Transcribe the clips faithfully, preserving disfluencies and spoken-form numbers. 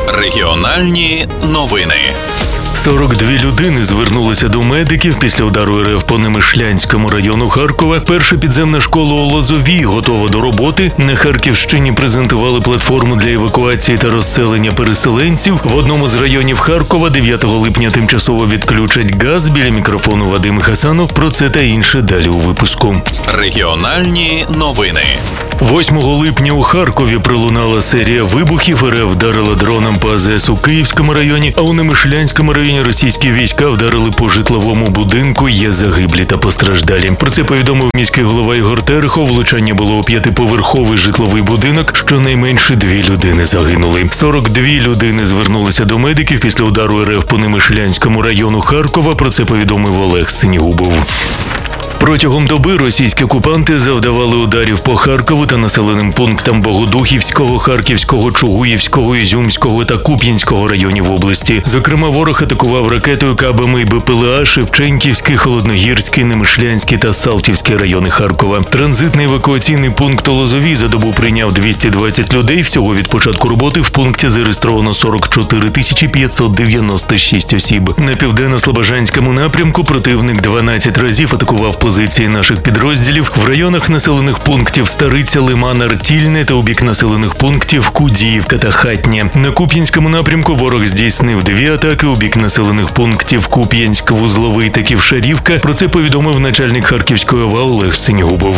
Регіональні новини. сорок дві людини звернулися до медиків після удару РФ по Немишлянському району Харкова. Перша підземна школа у Лозовій готова до роботи. На Харківщині презентували платформу для евакуації та розселення переселенців. В одному з районів Харкова дев'ятого липня тимчасово відключать газ. Біля мікрофону Вадим Хасанов. Про це та інше далі у випуску. Регіональні новини. восьмого липня у Харкові пролунала серія вибухів. РФ вдарила дроном по АЗС у Київському районі, а у Немишлянському районі російські війська вдарили по житловому будинку. Є загиблі та постраждалі. Про це повідомив міський голова Ігор Терехов. Влучання було у п'ятиповерховий житловий будинок. Щонайменше дві людини загинули. сорок дві людини звернулися до медиків після удару РФ по Немишлянському району Харкова. Про це повідомив Олег Синігубов. Протягом доби російські окупанти завдавали ударів по Харкову та населеним пунктам Богодухівського, Харківського, Чугуївського, Ізюмського та Куп'янського районів області. Зокрема, ворог атакував ракетою, кабами і БПЛА Шевченківський, Холодногірський, Немишлянський та Салтівський райони Харкова. Транзитний евакуаційний пункт у Лозовій за добу прийняв двісті двадцять людей. Всього від початку роботи в пункті зареєстровано сорок чотири тисячі п'ятсот дев'яносто шість осіб. На південно-слобожанському напрямку противник дванадцять разів атакував позиції наших підрозділів в районах населених пунктів Стариця, Лиман, Артільне та у бік населених пунктів Кудіївка та Хатнє. На Куп'янському напрямку ворог здійснив дві атаки у бік населених пунктів Куп'янськ, Вузловий та Ківшарівка. Про це повідомив начальник Харківської ОВА Олег Синігубов.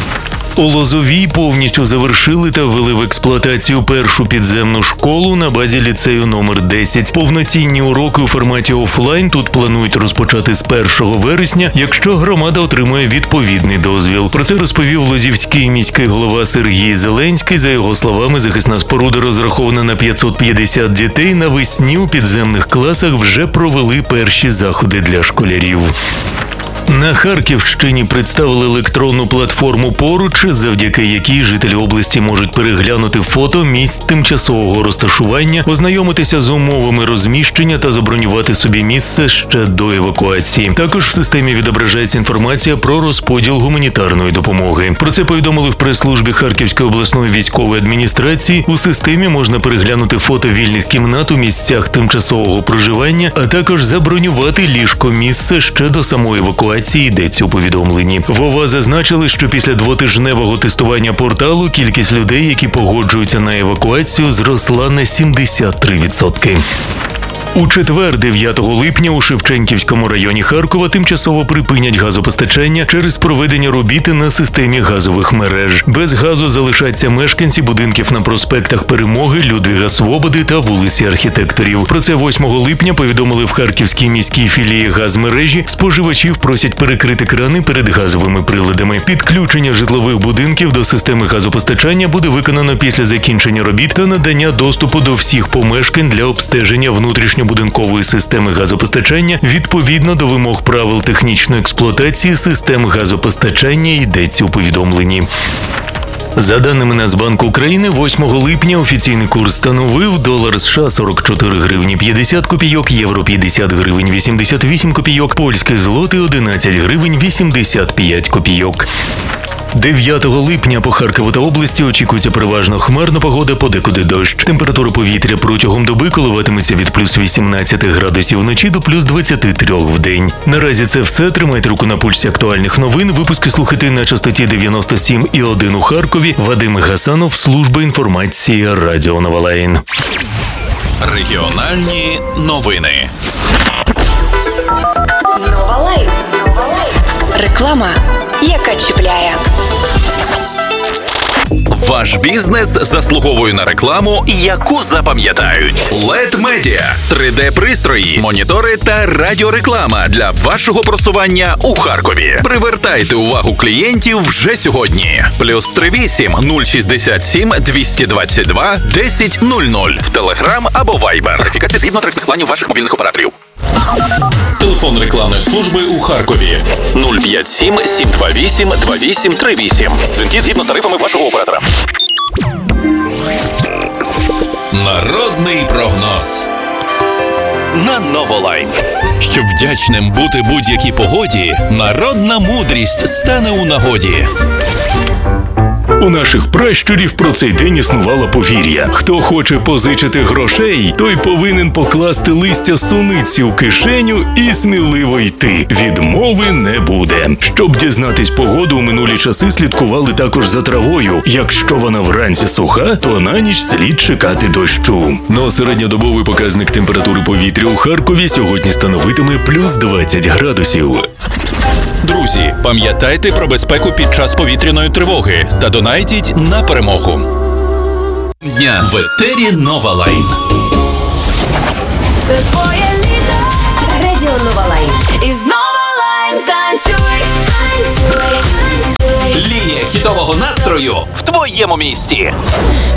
У Лозовій повністю завершили та ввели в експлуатацію першу підземну школу на базі ліцею номер десять. Повноцінні уроки у форматі офлайн тут планують розпочати з першого вересня, якщо громада отримує відповідний дозвіл. Про це розповів лозівський міський голова Сергій Зеленський. За його словами, захисна споруда розрахована на п'ятсот п'ятдесят дітей. Навесні у підземних класах вже провели перші заходи для школярів. На Харківщині представили електронну платформу «Поруч», завдяки якій жителі області можуть переглянути фото місць тимчасового розташування, ознайомитися з умовами розміщення та забронювати собі місце ще до евакуації. Також в системі відображається інформація про розподіл гуманітарної допомоги. Про це повідомили в прес-службі Харківської обласної військової адміністрації. У системі можна переглянути фото вільних кімнат у місцях тимчасового проживання, а також забронювати ліжко-місце ще до самої евакуації. Йдеться у повідомленні. В ОВА зазначили, що після двотижневого тестування порталу кількість людей, які погоджуються на евакуацію, зросла на сімдесят три відсотки. У четвер, дев'ятого липня, у Шевченківському районі Харкова тимчасово припинять газопостачання через проведення робіт на системі газових мереж. Без газу залишаться мешканці будинків на проспектах Перемоги, Людвіга Свободи та вулиці Архітекторів. Про це восьмого липня повідомили в Харківській міській філії газмережі. Споживачів просять перекрити крани перед газовими приладами. Підключення житлових будинків до системи газопостачання буде виконано після закінчення робіт та надання доступу до всіх помешкань для обстеження внутрішнього будинкової системи газопостачання відповідно до вимог правил технічної експлуатації систем газопостачання, йдеться у повідомленні. За даними Нацбанку України, восьмого липня офіційний курс становив долар США сорок чотири гривні п'ятдесят копійок, євро п'ятдесят гривень вісімдесят вісім копійок, польський злотий одинадцять гривень вісімдесят п'ять копійок. дев'ятого липня по Харкову та області очікується переважно хмарна погода, подекуди дощ. Температура повітря протягом доби коливатиметься від плюс вісімнадцять градусів вночі до плюс двадцять три в день. Наразі це все. Тримайте руку на пульсі актуальних новин. Випуски слухайте на частоті дев'яносто сім і один у Харкові. Вадим Хасанов, служба інформації Радіо Новолайн. Регіональні новини. Новолайн. Реклама, яка чіпляє. Ваш бізнес заслуговує на рекламу, яку запам'ятають. лед Media – три де-пристрої, монітори та радіореклама для вашого просування у Харкові. Привертайте увагу клієнтів вже сьогодні. Плюс три вісім нуль шістдесят сім двісті двадцять два десять нуль нуль в Телеграм або Вайбер. Верифікація згідно тарифних планів ваших мобільних операторів. Телефон рекламної служби у Харкові нуль п'ять сім сім два вісім два вісім три вісім. Дзвінки згідно з тарифами вашого оператора. Народний прогноз на Новолайн. Щоб вдячним бути будь-якій погоді, народна мудрість стане у нагоді. У наших пращурів про цей день існувало повір'я. Хто хоче позичити грошей, той повинен покласти листя суниці у кишеню і сміливо йти. Відмови не буде. Щоб дізнатись погоду, у минулі часи слідкували також за травою. Якщо вона вранці суха, то на ніч слід чекати дощу. Но середньодобовий показник температури повітря у Харкові сьогодні становитиме плюс двадцять градусів. Друзі, пам'ятайте про безпеку під час повітряної тривоги та донайтіть на перемогу. Дня в етері Нова Лайн. Це твоє літо. Радіо Нова Лайн. Із Нова Лайн танцюй, танцюй, танцюй. Лінія хітового настрою в твоєму місті.